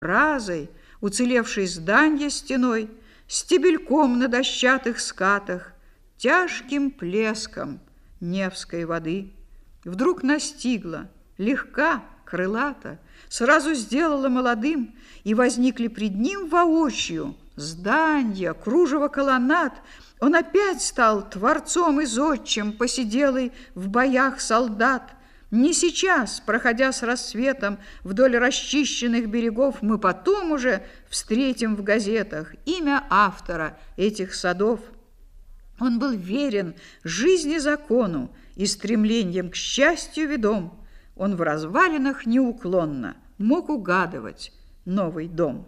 разой, уцелевшей здания стеной, стебельком на дощатых скатах, тяжким плеском Невской воды. Вдруг настигла, легка, крылата, сразу сделала молодым, и возникли пред ним воочию здания, кружево колоннад. Он опять стал творцом и зодчим, посиделый в боях солдат. Не сейчас, проходя с рассветом вдоль расчищенных берегов, мы потом уже встретим в газетах имя автора этих садов. Он был верен жизни закону и стремлением к счастью ведом. Он в развалинах неуклонно мог угадывать новый дом.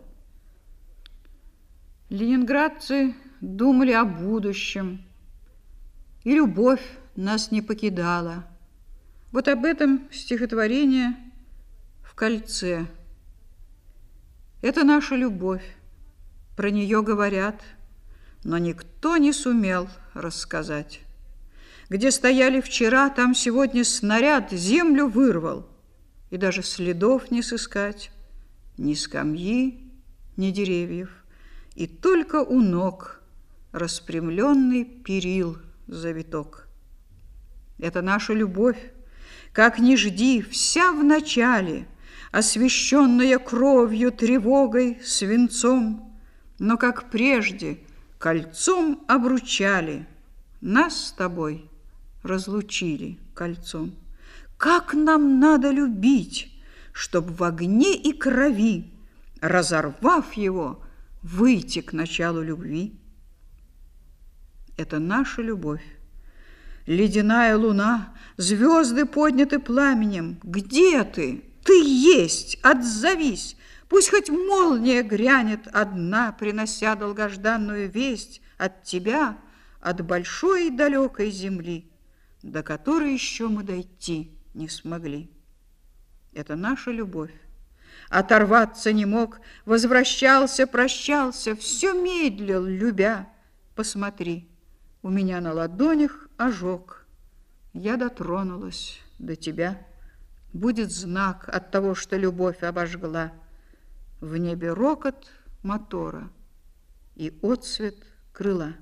Ленинградцы думали о будущем, и любовь нас не покидала. Вот об этом стихотворение в кольце. Это наша любовь, про нее говорят, но никто не сумел рассказать. Где стояли вчера, там сегодня снаряд землю вырвал, и даже следов не сыскать, ни скамьи, ни деревьев, и только у ног распрямленный перил завиток. Это наша любовь, как ни жди, вся в начале, освещенная кровью, тревогой, свинцом, но, как прежде, кольцом обручали, нас с тобой разлучили кольцом. Как нам надо любить, чтоб в огне и крови, разорвав его, выйти к началу любви? Это наша любовь. Ледяная луна, звезды подняты пламенем. Где ты? Ты есть, отзовись. Пусть хоть молния грянет одна, принося долгожданную весть от тебя, от большой и далекой земли, до которой еще мы дойти не смогли. Это наша любовь. Оторваться не мог, возвращался, прощался, все медлил, любя. Посмотри, у меня на ладонях ожог. Я дотронулась до тебя. Будет знак от того, что любовь обожгла. В небе рокот мотора и отсвет крыла.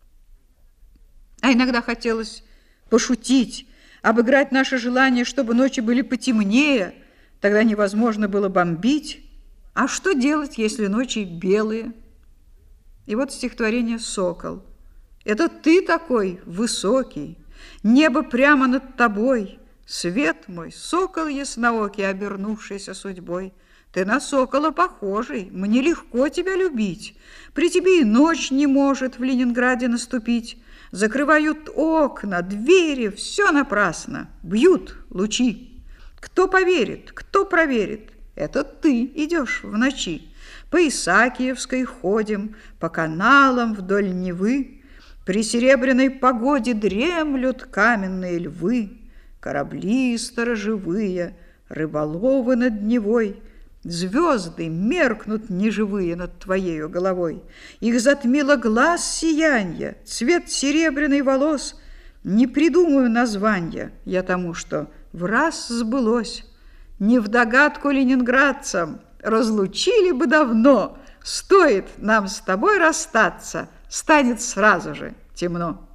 А иногда хотелось пошутить, обыграть наше желание, чтобы ночи были потемнее. Тогда невозможно было бомбить. А что делать, если ночи белые? И вот стихотворение «Сокол». Это ты такой высокий, небо прямо над тобой, свет мой, сокол ясноокий, обернувшийся судьбой. Ты на сокола похожий, мне легко тебя любить. При тебе и ночь не может в Ленинграде наступить. Закрывают окна, двери, все напрасно, бьют лучи. Кто поверит, кто проверит? Это ты идешь в ночи. По Исаакиевской ходим, по каналам вдоль Невы. При серебряной погоде дремлют каменные львы, корабли сторожевые, рыболовы над Невой. Звезды меркнут неживые над твоею головой. Их затмило глаз сиянья, цвет серебряный волос. Не придумаю названья я тому, что в раз сбылось. Не в догадку ленинградцам, разлучили бы давно. Стоит нам с тобой расстаться, станет сразу же темно.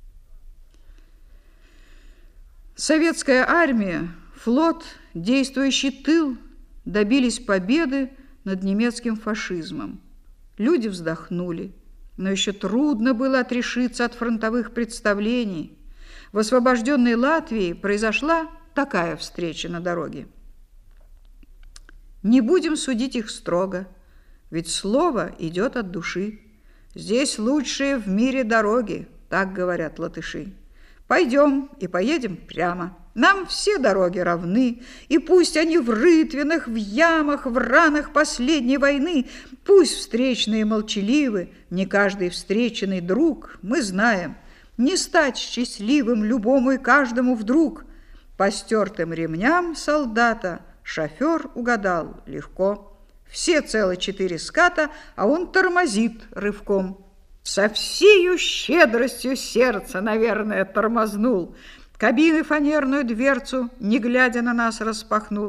Советская армия, флот, действующий тыл добились победы над немецким фашизмом. Люди вздохнули, но еще трудно было отрешиться от фронтовых представлений. В освобожденной Латвии произошла такая встреча на дороге. Не будем судить их строго, ведь слово идет от души. Здесь лучшие в мире дороги, так говорят латыши. Пойдем и поедем прямо. Нам все дороги равны, и пусть они в рытвинах, в ямах, в ранах последней войны, пусть встречные молчаливы, не каждый встреченный друг, мы знаем, не стать счастливым любому и каждому вдруг. По стертым ремням солдата шофер угадал легко. Все целы 4 ската, а он тормозит рывком. Со всею щедростью сердца, наверное, тормознул. Кабины фанерную дверцу, не глядя на нас, распахнул.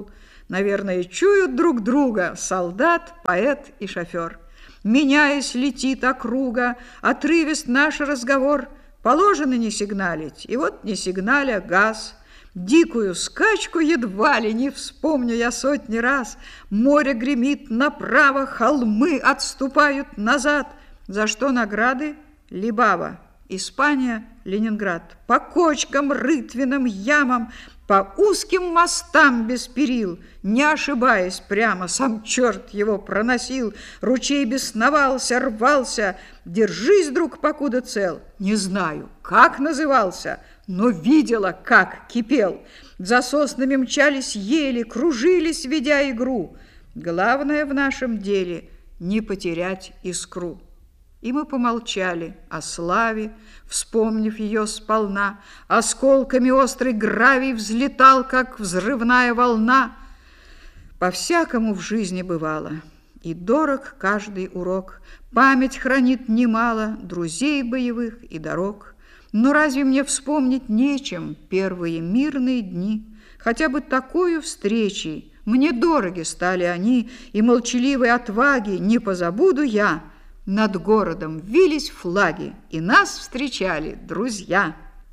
Наверное, чуют друг друга солдат, поэт и шофер. Меняясь, летит округа, отрывист наш разговор. Положено не сигналить, и вот не сигналя газ. Дикую скачку едва ли не вспомню я сотни раз. Море гремит направо, холмы отступают назад. За что награды? Либава, Испания, Ленинград. По кочкам, рытвинам, ямам, по узким мостам без перил, не ошибаясь прямо, сам черт его проносил. Ручей бесновался, рвался. Держись, друг, покуда цел. Не знаю, как назывался, но видела, как кипел. За соснами мчались ели, кружились, ведя игру. Главное в нашем деле — не потерять искру. И мы помолчали о славе, вспомнив ее сполна. Осколками острый гравий взлетал, как взрывная волна. По-всякому в жизни бывало, и дорог каждый урок. Память хранит немало друзей боевых и дорог. Но разве мне вспомнить нечем первые мирные дни? Хотя бы такою встречей мне дороги стали они, и молчаливой отваги не позабуду я. Над городом вились флаги, и нас встречали друзья.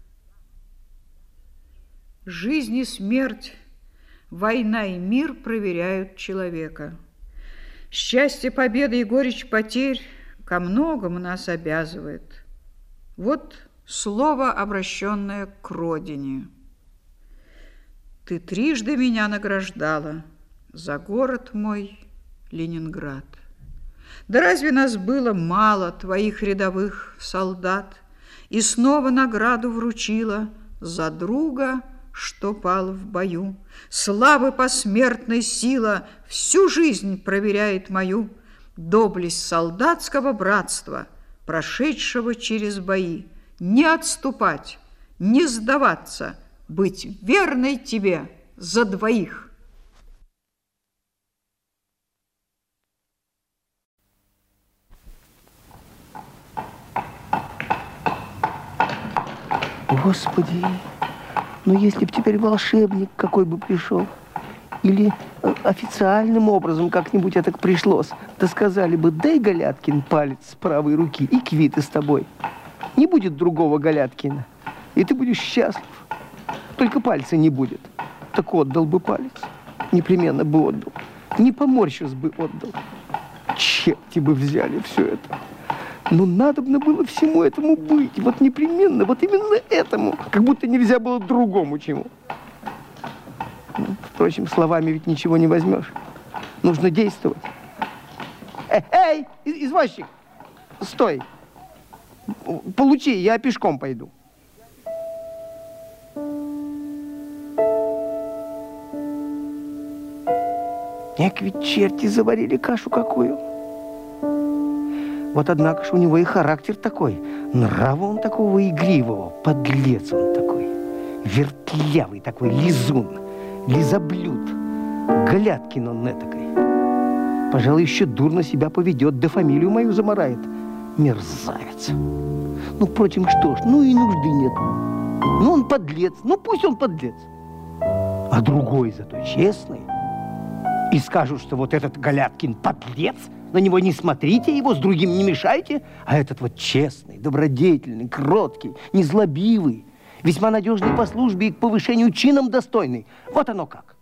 Жизнь и смерть, война и мир проверяют человека. Счастье, победы и горечь потерь ко многому нас обязывает. Вот слово, обращенное к родине. Ты трижды меня награждала за город мой Ленинград. Да разве нас было мало, твоих рядовых солдат? И снова награду вручила за друга, что пал в бою. Славы посмертной сила всю жизнь проверяет мою. Доблесть солдатского братства, прошедшего через бои. Не отступать, не сдаваться, быть верной тебе за двоих. Господи, ну если б теперь волшебник какой бы пришел, или официальным образом как-нибудь это пришлось, да сказали бы: дай, Галяткин, палец с правой руки, и квиты с тобой. Не будет другого Галяткина, и ты будешь счастлив. Только пальца не будет. Так отдал бы палец, непременно бы отдал. Не поморщился бы, отдал. Черти бы взяли все это. Но надобно было всему этому быть. Вот непременно, вот именно этому. Как будто нельзя было другому чему. Впрочем, словами ведь ничего не возьмешь. Нужно действовать. Эй, извозчик, стой. Получи, я пешком пойду. Эк, ведь черти заварили кашу какую. Вот однако ж у него и характер такой. Нрава он такого игривого. Подлец он такой. Вертлявый такой, лизун. Лизоблюд. Галяткин он этакой. Пожалуй, еще дурно себя поведет, да фамилию мою замарает. Мерзавец. Ну, впрочем, что ж, ну и нужды нет. Ну, он подлец, ну пусть он подлец. А другой зато честный. И скажут, что вот этот Галяткин подлец, на него не смотрите, его с другим не мешайте, а этот вот честный, добродетельный, кроткий, незлобивый, весьма надежный по службе и к повышению чином достойный. Вот оно как.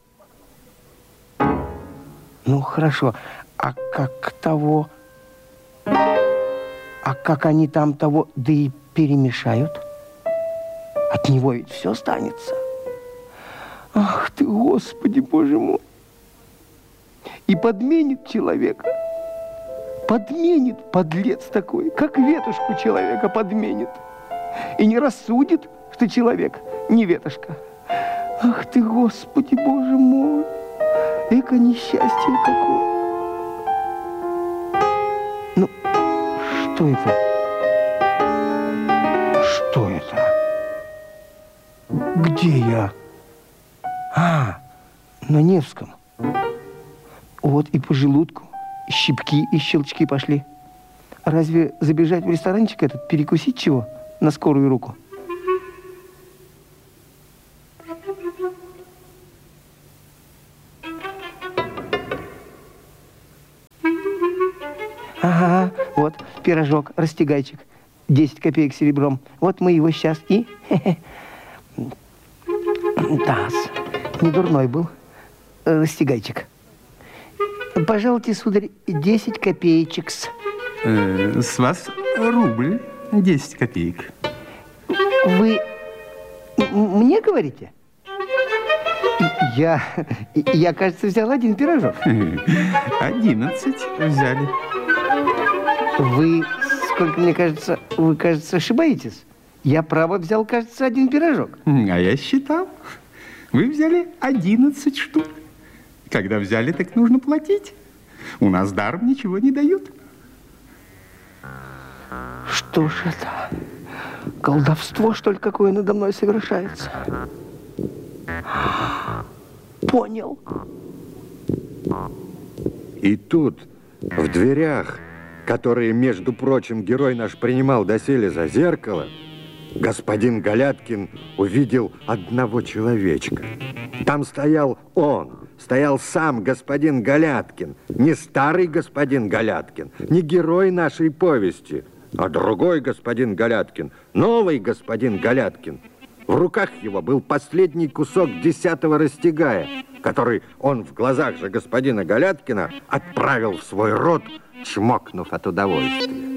Ну, хорошо, а как того... А как они там того, да и перемешают? От него ведь все останется. Ах ты, Господи, Боже мой! И подменит человека. Подменит, подлец такой, как ветошку человека подменит. И не рассудит, что человек не ветошка. Ах ты, Господи, Боже мой! Эко несчастье какое! Ну, что это? Что это? Где я? А, на Невском. Вот и по желудку щипки и щелчки пошли. Разве забежать в ресторанчик этот, перекусить чего на скорую руку? Ага, вот пирожок, растягайчик. 10 копеек серебром. Вот мы его сейчас и... Таз. Не дурной был. Растягайчик. Пожалуйте, сударь, 10 копеечек-с. С вас рубль, 10 копеек. Вы мне говорите? Я, кажется, взял один пирожок. 11 взяли. Вы, сколько мне кажется, вы, кажется, ошибаетесь. Я, право, взял, кажется, один пирожок. А я считал. Вы взяли 11 штук. Когда взяли, так нужно платить. У нас даром ничего не дают. Что ж это? Колдовство, что ли, какое надо мной совершается? Понял. И тут, в дверях, которые, между прочим, герой наш принимал доселе за зеркало, господин Галяткин увидел одного человечка. Там стоял он, стоял сам господин Галяткин, не старый господин Галяткин, не герой нашей повести, а другой господин Галяткин, новый господин Галяткин. В руках его был последний кусок 10-го растягая, который он в глазах же господина Галяткина отправил в свой рот, чмокнув от удовольствия.